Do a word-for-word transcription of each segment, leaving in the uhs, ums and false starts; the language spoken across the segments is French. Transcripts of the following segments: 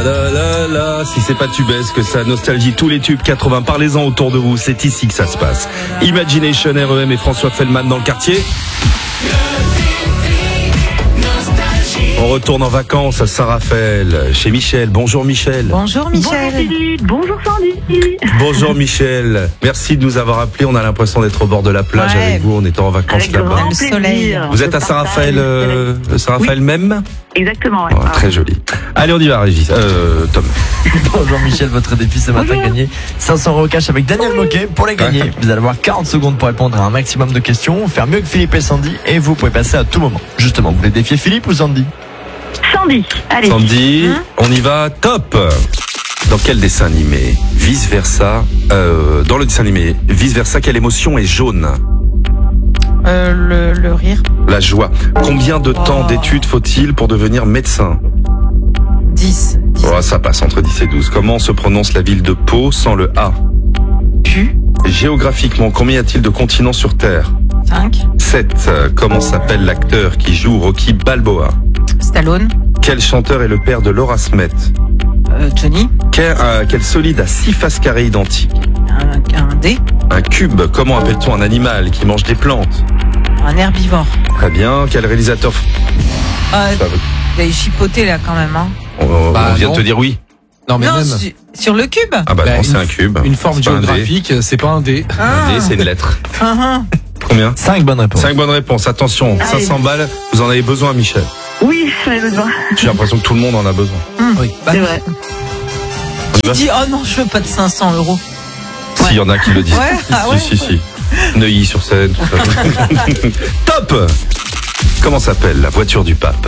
la la la la. Si c'est pas tubesque, ça nostalgie tous les tubes quatre-vingts. Parlez-en autour de vous, c'est ici que ça se passe. Imagination, R E M et François Fellman dans le quartier. On retourne en vacances à Saint-Raphaël, chez Michel. Bonjour Michel. Bonjour Michel. Bonjour Philippe, bonjour Sandy. Bonjour Michel. Merci de nous avoir appelés. On a l'impression d'être au bord de la plage Ouais. avec vous. On était en vacances Avec là-bas. grand Le soleil. plaisir. Vous Je êtes à Saint-Raphaël, partage. euh, Saint-Raphaël Oui. même. Exactement, ouais. Oh, très joli. Allez, on y va, Régis. Euh, Tom. Bonjour Michel, votre défi ce matin gagné cinq cents euros cash avec Daniel Moquet. Pour les gagner, vous allez avoir quarante secondes pour répondre à un maximum de questions, faire mieux que Philippe et Sandy, et vous pouvez passer à tout moment. Justement, vous voulez défier Philippe ou Sandy? Sandy, allez. Sandy, Hein on y va, top. Dans quel dessin animé, vice versa, euh, dans le dessin animé, vice versa, quelle émotion est jaune? Euh, le, le rire. La joie. Combien de temps Oh. d'études faut-il pour devenir médecin? dix. dix. Oh, ça passe entre dix et douze. Comment se prononce la ville de Pau sans le A? Pu. Géographiquement, combien y a-t-il de continents sur Terre? cinq. sept. Euh, Comment s'appelle l'acteur qui joue Rocky Balboa? Stallone. Quel chanteur est le père de Laura Smet? Euh, Johnny. Quel, euh, quel solide a six faces carrées identiques? Un, un dé. Un cube. Comment appelle-t-on un animal qui mange des plantes? Un herbivore. Très bien. Quel réalisateur f- Euh, Ça va. Vous avez chipoté là quand même, hein. On, Bah, on vient non. de te dire oui. Non, mais non, même. su- sur le cube. Ah bah, Bah, non, c'est une- un cube. Une forme C'est pas un dé. géographique, c'est pas un dé. Ah. Un dé, c'est une lettre. Ah, ah. Combien? cinq bonnes réponses. Cinq bonnes réponses. Attention, Allez. cinq cents balles. Vous en avez besoin, Michel? Oui, j'en ai besoin. J'ai l'impression que tout le monde en a besoin. Oui. C'est vrai. Qui dit oh non, je veux pas de cinq cents euros. S'il y en a qui le disent. Ouais, ah ouais. Si, si, si. Neuilly-sur-Seine, tout ça. Top! Comment s'appelle la voiture du pape?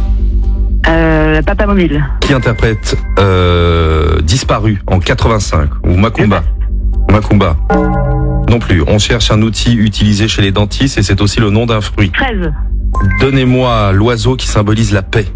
Euh, Papa Mobile. Qui interprète euh, Disparu en quatre-vingt-cinq ou Macumba? Macumba. Non plus. On cherche un outil utilisé chez les dentistes et c'est aussi le nom d'un fruit. treize. Donnez-moi l'oiseau qui symbolise la paix.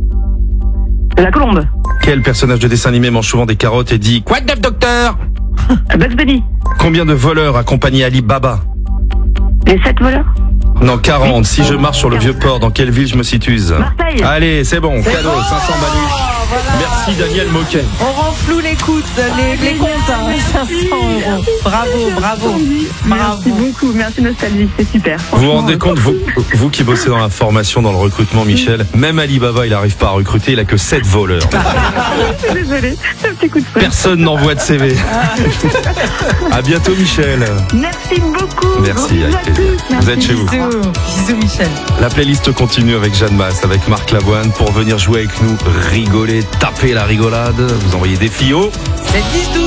La Colombe. Quel personnage de dessin animé mange souvent des carottes et dit quoi de neuf, docteur? Bugs Bunny. Combien de voleurs accompagnait Ali Baba? Les sept voleurs. Non, quarante. Si je marche sur le vieux port, dans quelle ville je me situe? Marseille. Allez, c'est bon, cadeau, bon. cinq cents balus. Merci Daniel Moquet. On rend flou les coûts, les, les comptes, hein, cinq cents euros. Bravo, bravo. Merci beaucoup, merci Nostalgie, c'est super. Vous vous rendez compte, vous, vous qui bossez dans la formation, dans le recrutement, Michel, même Alibaba, il n'arrive pas à recruter, il a que sept voleurs. Je suis désolée, un petit coup de feu. Personne n'envoie de C V. À bientôt Michel. Merci beaucoup. Merci, Gros bisous avec à plaisir. tous. Vous êtes chez vous. Bisous, bisous Michel. La playlist continue avec Jeanne Masse, avec Marc Lavoine, pour venir jouer avec nous, rigoler, taper la rigolade. Vous envoyez des filles au sept dix douze.